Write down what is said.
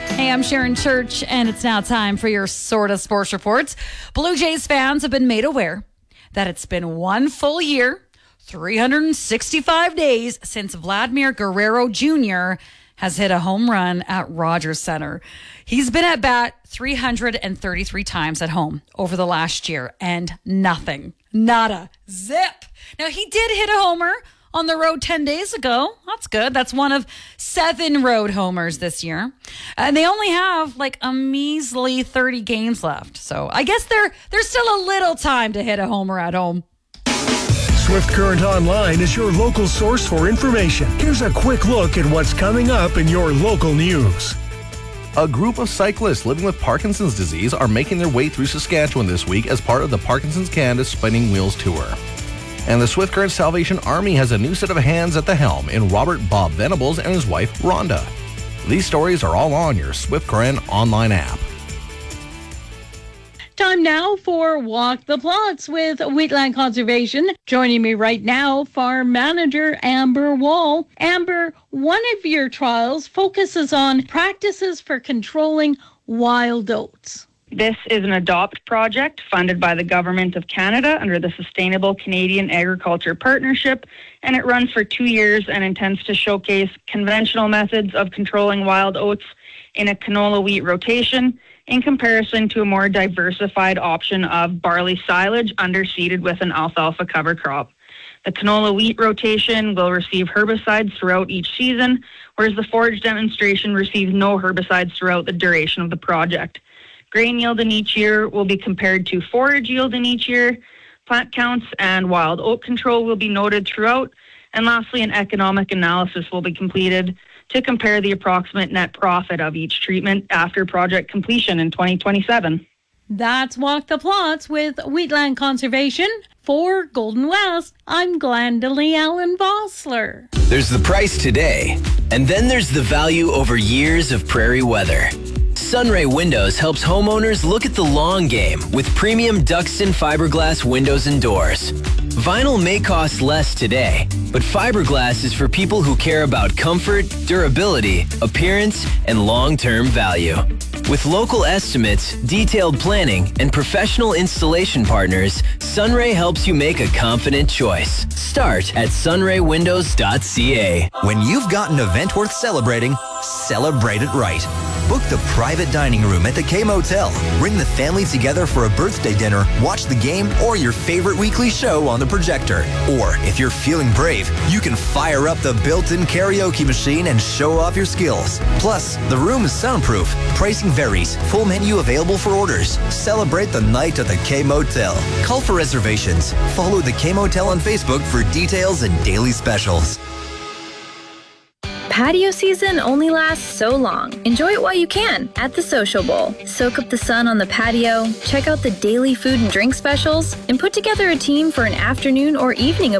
Hey, I'm Sharon Church, and it's now time for your Sorta Sports Reports. Blue Jays fans have been made aware that it's been one full year, 365 days since Vladimir Guerrero Jr. has hit a home run at Rogers Center. He's been at bat 333 times at home over the last year, and nothing, nada, zip. Now, he did hit a homer on the road 10 days ago. That's good. That's one of 7 road homers this year. And they only have like a measly 30 games left. So I guess there's still a little time to hit a homer at home. Swift Current Online is your local source for information. Here's a quick look at what's coming up in your local news. A group of cyclists living with Parkinson's disease are making their way through Saskatchewan this week as part of the Parkinson's Canada Spinning Wheels Tour. And the Swift Current Salvation Army has a new set of hands at the helm in Robert Bob Venables and his wife, Rhonda. These stories are all on your Swift Current online app. Time now for Walk the Plots with Wheatland Conservation. Joining me right now, Farm Manager Amber Wall. Amber, one of your trials focuses on practices for controlling wild oats. This is an ADOPT project funded by the Government of Canada under the Sustainable Canadian Agriculture Partnership, and it runs for 2 years and intends to showcase conventional methods of controlling wild oats in a canola wheat rotation in comparison to a more diversified option of barley silage underseeded with an alfalfa cover crop. The canola wheat rotation will receive herbicides throughout each season, whereas the forage demonstration receives no herbicides throughout the duration of the project. Grain yield in each year will be compared to forage yield in each year. Plant counts and wild oat control will be noted throughout. And lastly, an economic analysis will be completed to compare the approximate net profit of each treatment after project completion in 2027. That's Walk the Plots with Wheatland Conservation. For Golden West, I'm Glendalee Allen Vossler. There's the price today, and then there's the value over years of prairie weather. Sunray Windows helps homeowners look at the long game with premium Duxton fiberglass windows and doors. Vinyl may cost less today, but fiberglass is for people who care about comfort, durability, appearance, and long-term value. With local estimates, detailed planning, and professional installation partners, Sunray helps you make a confident choice. Start at sunraywindows.ca. When you've got an event worth celebrating, celebrate it right. Book the private dining room at the K Motel. Bring the family together for a birthday dinner, watch the game, or your favorite weekly show on the projector. Or, if you're feeling brave, you can fire up the built-in karaoke machine and show off your skills. Plus, the room is soundproof. Pricing varies. Full menu available for orders. Celebrate the night at the K Motel. Call for reservations. Follow the K Motel on Facebook for details and daily specials. Patio season only lasts so long. Enjoy it while you can at the Social Bowl. Soak up the sun on the patio, check out the daily food and drink specials, and put together a team for an afternoon or evening